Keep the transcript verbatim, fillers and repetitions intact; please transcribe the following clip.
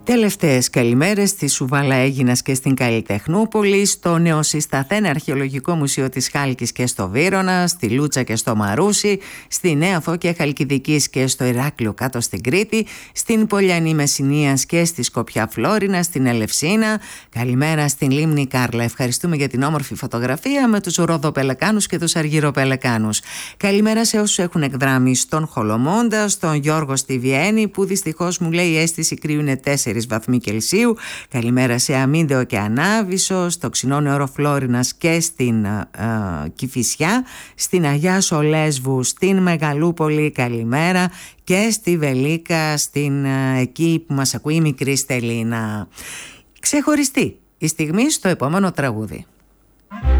Τελευταίες καλημέρες στη Σουβάλα Αίγινας και στην Καλλιτεχνούπολη, στο Νεοσυσταθέν Αρχαιολογικό Μουσείο της Χάλκης και στο Βύρωνα, στη Λούτσα και στο Μαρούσι, στη Νέα Φώκια Χαλκιδικής και στο Ηράκλειο κάτω στην Κρήτη, στην Πολιανή Μεσσηνίας και στη Σκοπιά Φλόρινα, στην Ελευσίνα. Καλημέρα στην Λίμνη Κάρλα. Ευχαριστούμε για την όμορφη φωτογραφία με τους Ροδοπελεκάνους και τους Αργυροπελεκάνους. Καλημέρα σε όσους έχουν εκδράμει στον Χολομόντα, στον Γιώργο στη Βιέννη, που δυστυχώς μου λέει η αίσθηση κρύου είναι τέσσερα βαθμοί Κελσίου. Καλημέρα σε Αμίντεο και Ανάβησο, στο Ξινό Νεόρο Φλόρινας και στην ε, Κηφισιά, στην Αγιά Σολέσβου, στην Μεγαλούπολη. Καλημέρα και στη Βελίκα, στην, ε, εκεί που μας ακούει η μικρή Στελίνα. Ξεχωριστή η στιγμή στο επόμενο τραγούδι.